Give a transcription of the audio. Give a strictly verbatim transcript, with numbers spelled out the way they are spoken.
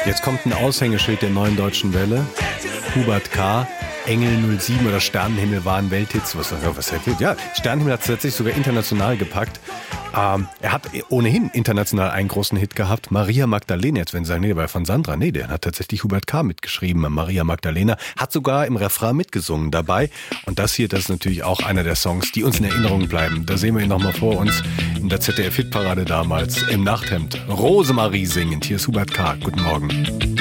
Jetzt kommt ein Aushängeschild der Neuen Deutschen Welle. Hubert K., Engel null sieben oder Sternenhimmel waren Welthits. Was, was ja, Sternenhimmel hat es tatsächlich sogar international gepackt. Ähm, er hat ohnehin international einen großen Hit gehabt. Maria Magdalena. Jetzt werden Sie sagen, nee, der war von Sandra. Nee, der hat tatsächlich Hubert K. mitgeschrieben. Maria Magdalena hat sogar im Refrain mitgesungen dabei. Und das hier, das ist natürlich auch einer der Songs, die uns in Erinnerung bleiben. Da sehen wir ihn nochmal vor uns in der Z D F-Hitparade damals im Nachthemd. Rosemarie singend. Hier ist Hubert K. Guten Morgen.